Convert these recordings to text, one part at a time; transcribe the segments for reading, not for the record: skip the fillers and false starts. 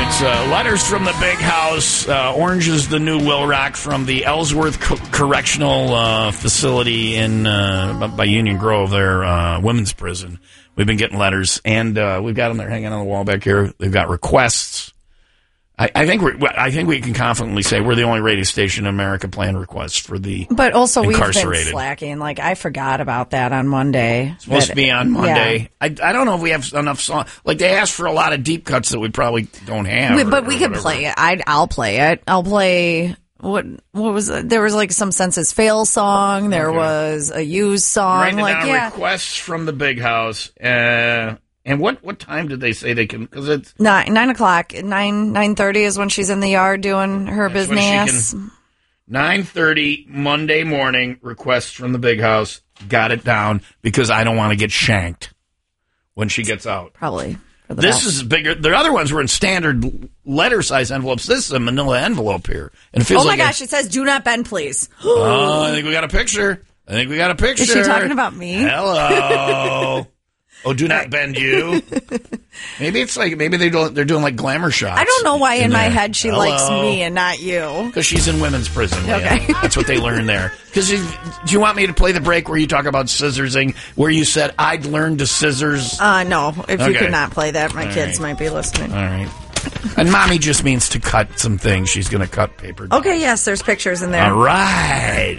It's letters from the big house. Orange is the new Will Rock from the Ellsworth Correctional Facility in by Union Grove, their women's prison. We've been getting letters, and we've got them there hanging on the wall back here. They've got requests. I think we can confidently say we're the only radio station in America playing requests for the But also incarcerated. We've been slacking. Like, I forgot about that on Monday. It's supposed to be on Monday. Yeah. I don't know if we have enough songs. Like, they asked for a lot of deep cuts that we probably don't have. But we could play it. I'll play it. I'll play... What was it? There was like some Census Fail song. There was a used song. Writing like down requests from the big house. And what time did they say they can? Because it's 9 o'clock. 9:30 is when she's in the yard doing her business. 9:30 Monday morning. Requests from the big house. Got it down because I don't want to get shanked when she gets out. Probably. This is bigger. The other ones were in standard letter size envelopes. This is a manila envelope here, and it feels like gosh! It says "Do not bend, please." Oh, I think we got a picture. Is she talking about me? Hello. Oh, do not bend you. Maybe they're doing like glamour shots. I don't know why in my head she likes me and not you. Because she's in women's prison. Okay. That's what they learned there. Because do you want me to play the break where you talk about scissorsing, where you said I'd learned to scissors? No. If you could not play that, my kids might be listening. All right. And mommy just means to cut some things. She's going to cut paper. Okay, yes, there's pictures in there. All right.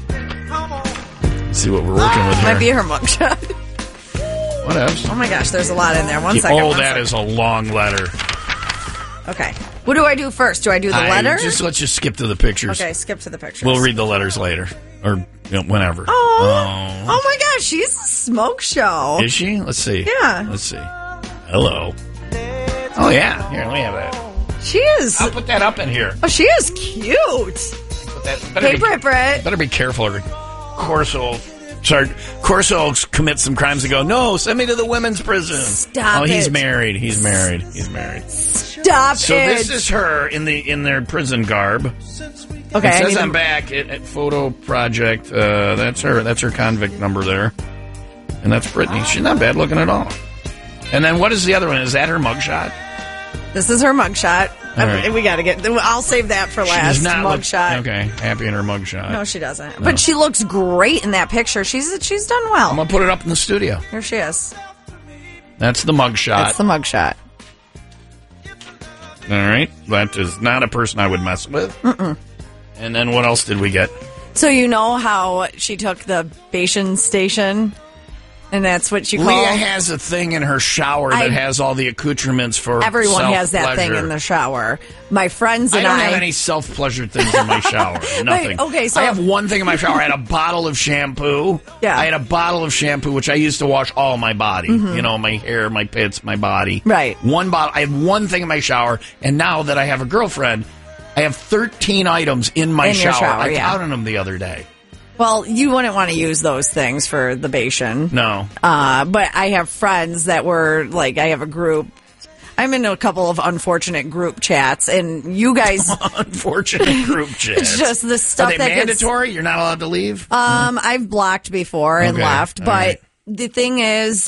Let's see what we're working with here. Might be her mugshot. What else? Oh my gosh, there's a lot in there. One second. That is a long letter. Okay. What do I do first? Do I do the letter? Let's just skip to the pictures. Okay, skip to the pictures. We'll read the letters later. Or whenever. Oh my gosh, she's a smoke show. Is she? Let's see. Yeah. Let's see. Hello. Oh, yeah. Here, let me have that. She is. I'll put that up in here. Oh, she is cute. Better be careful. Corso commits some crimes and go, no, send me to the women's prison. Stop it. Oh, he's married. Stop it. So this is her in their prison garb. Okay. It says on back at Photo Project, that's her convict number there. And that's Brittany. She's not bad looking at all. And then what is the other one? Is that her mugshot? This is her mugshot. Right. We got to I'll save that for last. Mugshot. Okay, happy in her mugshot. No, she doesn't. No. But she looks great in that picture. She's done well. I'm gonna put it up in the studio. Here she is. That's the mugshot. That's the mugshot. All right, that is not a person I would mess with. Mm-mm. And then what else did we get? So you know how she took the Bashan station? And that's what you call... Leah has a thing in her shower that has all the accoutrements for everyone has that thing in the shower. My friends and I don't have any self-pleasure things in my shower. Nothing. Okay, so... I have one thing in my shower. I had a bottle of shampoo. Yeah. I had a bottle of shampoo, which I used to wash all my body. Mm-hmm. You know, my hair, my pits, my body. Right. One bottle. I have one thing in my shower. And now that I have a girlfriend, I have 13 items in my shower. I counted them the other day. Well, you wouldn't want to use those things for the Bashan. No. But I have friends that were, like, I have a group. I'm in a couple of unfortunate group chats, and you guys... Unfortunate group chats. It's just the stuff Are they mandatory? You're not allowed to leave? I've blocked before and left, but the thing is...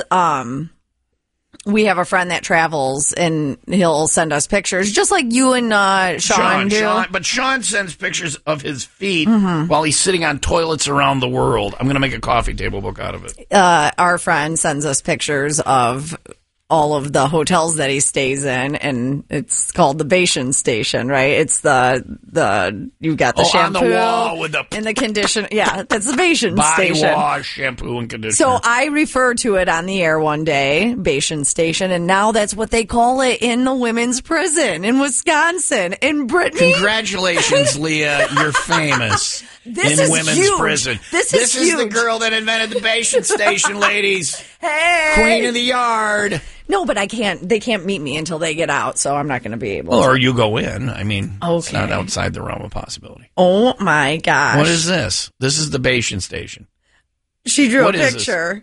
we have a friend that travels, and he'll send us pictures, just like you and Sean do. But Sean sends pictures of his feet while he's sitting on toilets around the world. I'm going to make a coffee table book out of it. Our friend sends us pictures of all of the hotels that he stays in, and it's called the Bashan Station, right? It's you've got the shampoo on the wall with the and the conditioner. Yeah, that's the Bashan Station. Body wash, shampoo, and conditioner. So I referred to it on the air one day, Bashan Station, and now that's what they call it in the women's prison in Wisconsin. In Brittany, congratulations, Leah, you're famous. This in is women's huge. Prison. This is huge. the girl that invented the Bashan Station, ladies. Hey, queen of the yard. No, but I can't. They can't meet me until they get out, so I'm not going to be able. Or you go in. I mean, it's not outside the realm of possibility. Oh my gosh! What is this? This is the Bashan Station. She drew a picture.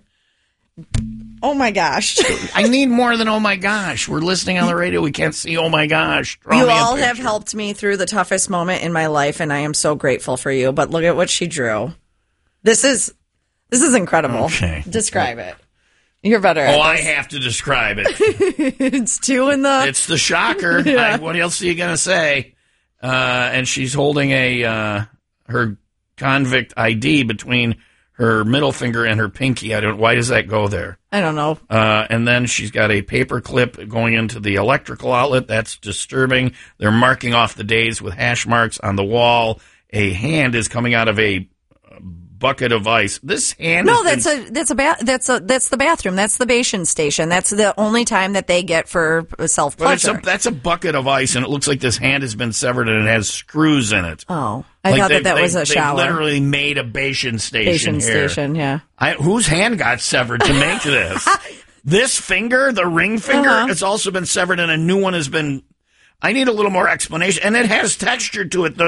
Oh my gosh! I need more than oh my gosh. We're listening on the radio. We can't see oh my gosh. You all have helped me through the toughest moment in my life, and I am so grateful for you. But look at what she drew. This is incredible. Okay. Describe it. You're better at I have to describe it. It's two in the... It's the shocker. Yeah. What else are you going to say? And she's holding her convict ID between her middle finger and her pinky. Why does that go there? I don't know. And then she's got a paper clip going into the electrical outlet. That's disturbing. They're marking off the days with hash marks on the wall. A hand is coming out of a bucket of ice. This hand. No, that's the bathroom. That's the bastion station. That's the only time that they get for self pleasure. That's a bucket of ice, and it looks like this hand has been severed and it has screws in it. Oh, I thought that was a shower. They literally made a bastion station. Bastion station, yeah. Whose hand got severed to make this? This finger, the ring finger, it's also been severed, and a new one has been. I need a little more explanation, and it has texture to it.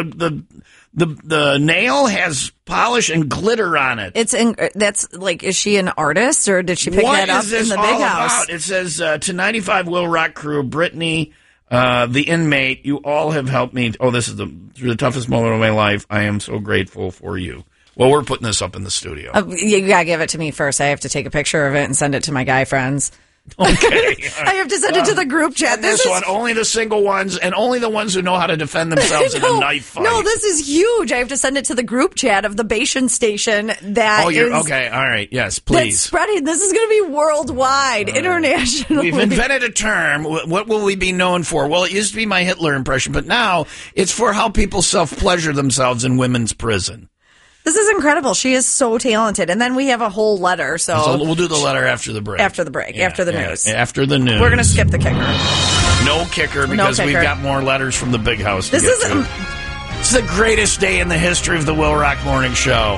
The nail has polish and glitter on it. That's like, is she an artist, or did she pick that up in the big house? It says, to 95 Will Rock crew, Brittany, the inmate, you all have helped me. This is through the toughest moment of my life. I am so grateful for you. Well, we're putting this up in the studio. You got to give it to me first. I have to take a picture of it and send it to my guy friends. Okay. I have to send it to the group chat. This one, only the single ones, and only the ones who know how to defend themselves in a knife fight. No, this is huge. I have to send it to the group chat of the bastion station. Okay. All right. Yes, please. That's spreading. This is going to be worldwide, international. We've invented a term. What will we be known for? Well, it used to be my Hitler impression, but now it's for how people self-pleasure themselves in women's prison. This is incredible. She is so talented. And then we have a whole letter. So we'll do the letter after the break. After the break. After the news. After the news. We're going to skip the kicker. No kicker because we've got more letters from the big house. This is the greatest day in the history of the Will Rock Morning Show.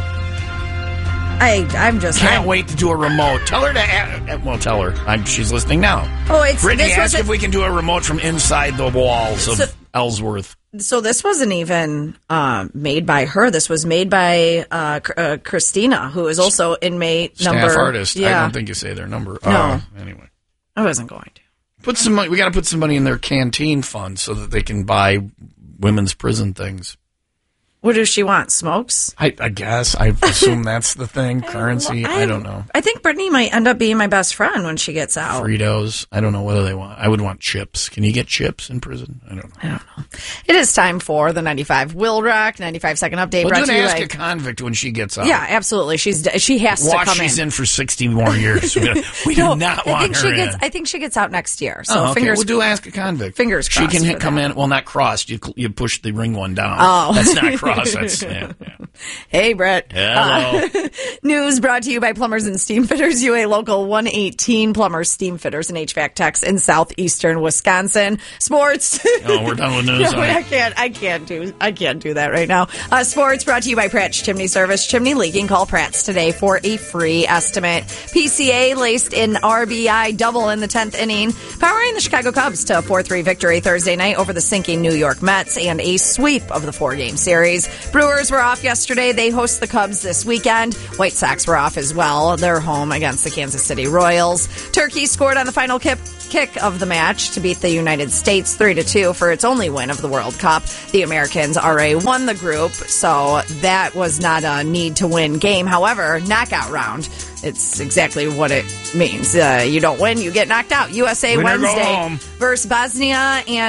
I'm just can't wait to do a remote. Tell her to tell her. She's listening now. Brittany, ask if we can do a remote from inside the walls of Ellsworth. So this wasn't even made by her. This was made by Christina, who is also inmate number... Staff artist. Yeah. I don't think you say their number. No. Anyway. I wasn't going to. Put some money. We got to put some money in their canteen fund so that they can buy women's prison things. What does she want? Smokes? I guess. I assume that's the thing. Currency. I don't know. I think Brittany might end up being my best friend when she gets out. Fritos. I don't know whether they want. I would want chips. Can you get chips in prison? I don't know. It is time for the 95 Will Rock 95-second update. Well, do ask a convict when she gets out. Yeah, absolutely. She has to come in. She's in for 60 more years. We do not want her in. I think she gets out next year. So fingers. We'll do ask a convict. Fingers crossed. She can come in. Well, not crossed. You push the ring one down. Oh, that's not crossed. That's Hey, Brett. Hello. News brought to you by Plumbers and Steam Fitters, UA Local 118, Plumbers, Steam Fitters, and HVAC Techs in southeastern Wisconsin. Sports. We're done with news. No, I can't do that right now. Sports brought to you by Pratt's Chimney Service. Chimney leaking, call Pratt's today for a free estimate. PCA laced in RBI double in the 10th inning, powering the Chicago Cubs to a 4-3 victory Thursday night over the sinking New York Mets and a sweep of the 4-game series. Brewers were off yesterday. They host the Cubs this weekend. White Sox were off as well. They're home against the Kansas City Royals. Turkey scored on the final kick of the match to beat the United States 3-2 for its only win of the World Cup. The Americans already won the group, so that was not a need-to-win game. However, knockout round, it's exactly what it means. You don't win, you get knocked out. USA Wednesday versus Bosnia and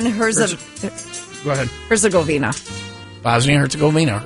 Herzegovina. Bosnia-Herzegovina.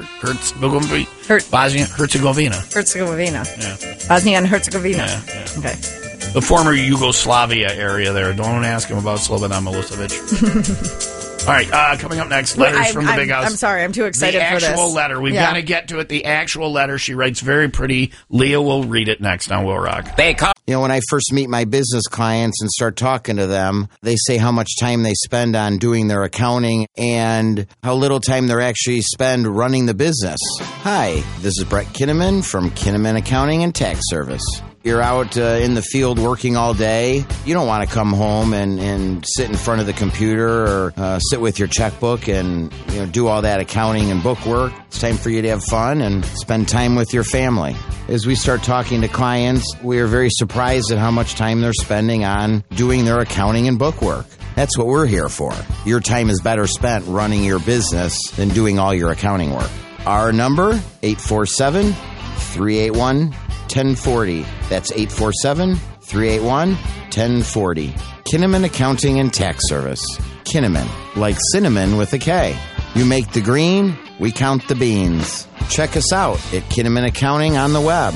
Bosnia-Herzegovina. Yeah. Bosnia and Herzegovina. Yeah. Okay. The former Yugoslavia area there. Don't ask him about Slobodan Milosevic. All right, coming up next, letters from the big house. I'm sorry, I'm too excited for this. The actual letter. We've got to get to it. The actual letter. She writes very pretty. Leah will read it next on Will Rock. When I first meet my business clients and start talking to them, they say how much time they spend on doing their accounting and how little time they actually spend running the business. Hi, this is Brett Kinnaman from Kinnaman Accounting and Tax Service. You're out in the field working all day. You don't want to come home and sit in front of the computer or sit with your checkbook and do all that accounting and book work. It's time for you to have fun and spend time with your family. As we start talking to clients, we are very surprised at how much time they're spending on doing their accounting and book work. That's what we're here for. Your time is better spent running your business than doing all your accounting work. Our number, 847-381-1040. That's 847-381-1040. 381-1040. Kinnaman Accounting and Tax Service. Kinnaman, like cinnamon with a K. You make the green, we count the beans. Check us out at Kinnaman Accounting on the web.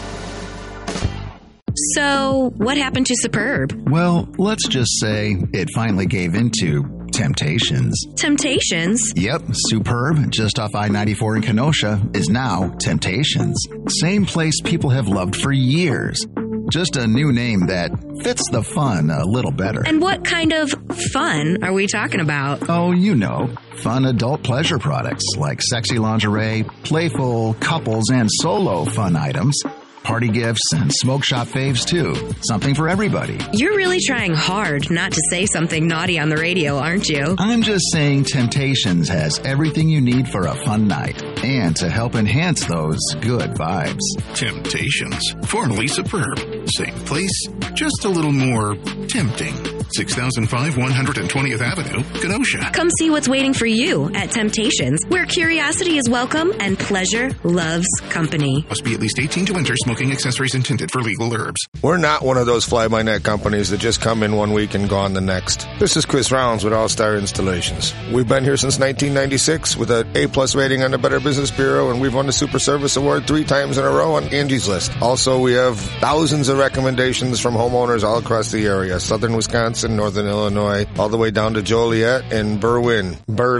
So, what happened to Superb? Well, let's just say it finally gave into Temptations. Temptations? Yep, Superb, just off I-94 in Kenosha, is now Temptations. Same place people have loved for years. Just a new name that fits the fun a little better. And what kind of fun are we talking about? Oh, you know, fun adult pleasure products like sexy lingerie, playful couples and solo fun items. Party gifts and smoke shop faves, too. Something for everybody. You're really trying hard not to say something naughty on the radio, aren't you? I'm just saying Temptations has everything you need for a fun night and to help enhance those good vibes. Temptations, formerly Superb. Same place, just a little more tempting. 6005 120th Avenue, Kenosha. Come see what's waiting for you at Temptations, where curiosity is welcome and pleasure loves company. Must be at least 18 to enter. Smoking accessories intended for legal herbs. We're not one of those fly-by-night companies that just come in one week and gone the next. This is Chris Rounds with All-Star Installations. We've been here since 1996 with an A-plus rating on the Better Business Bureau, and we've won the Super Service Award 3 times in a row on Angie's List. Also, we have thousands of recommendations from homeowners all across the area. Southern Wisconsin, Northern Illinois, all the way down to Joliet and Berwyn,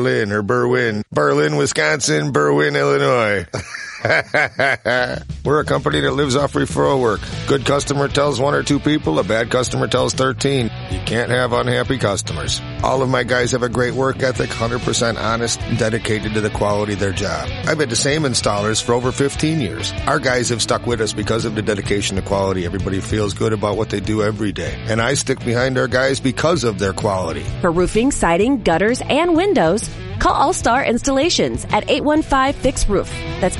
Wisconsin, Berwyn, Illinois. We're a company that lives off referral work. Good customer tells 1 or 2 people, a bad customer tells 13. You can't have unhappy customers. All of my guys have a great work ethic, 100% honest, and dedicated to the quality of their job. I've had the same installers for over 15 years. Our guys have stuck with us because of the dedication to quality. Everybody feels good about what they do every day. And I stick behind our guys because of their quality. For roofing, siding, gutters, and windows, call All-Star Installations at 815-FIX-ROOF. That's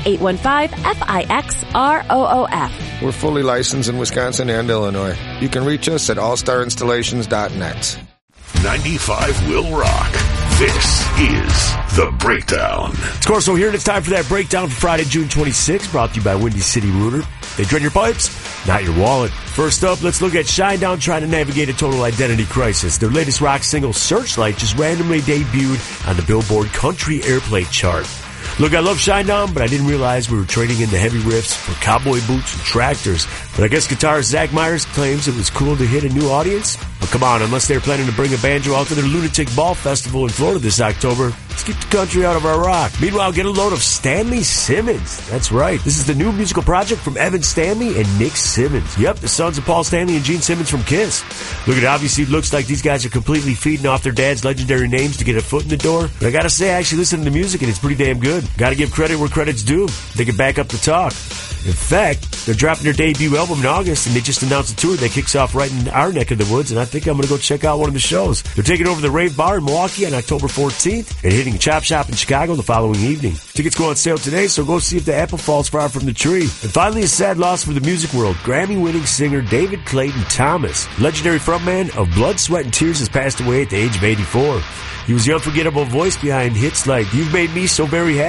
815-FIXROOF. We're fully licensed in Wisconsin and Illinois. You can reach us at allstarinstallations.net. 95 will rock. This is The Breakdown. Of course, so here it is time for that breakdown for Friday, June 26th, brought to you by Windy City Rooter. They drain your pipes, not your wallet. First up, let's look at Shinedown trying to navigate a total identity crisis. Their latest rock single, Searchlight, just randomly debuted on the Billboard Country Airplay chart. Look, I love Shinedown, but I didn't realize we were trading in the heavy riffs for cowboy boots and tractors. But I guess guitarist Zach Myers claims it was cool to hit a new audience. But come on, unless they're planning to bring a banjo out to their Lunatic Ball Festival in Florida this October, let's keep the country out of our rock. Meanwhile, get a load of Stanley Simmons. That's right. This is the new musical project from Evan Stanley and Nick Simmons. Yep, the sons of Paul Stanley and Gene Simmons from Kiss. Look, it obviously looks like these guys are completely feeding off their dad's legendary names to get a foot in the door. But I gotta say, I actually listen to the music and it's pretty damn good. Gotta give credit where credit's due. They can back up the talk. In fact, they're dropping their debut album in August, and they just announced a tour that kicks off right in our neck of the woods, and I think I'm going to go check out one of the shows. They're taking over the Rave Bar in Milwaukee on October 14th and hitting Chop Shop in Chicago the following evening. Tickets go on sale today, so go see if the apple falls far from the tree. And finally, a sad loss for the music world. Grammy-winning singer David Clayton Thomas, legendary frontman of Blood, Sweat, and Tears, has passed away at the age of 84. He was the unforgettable voice behind hits like You've Made Me So Very Happy.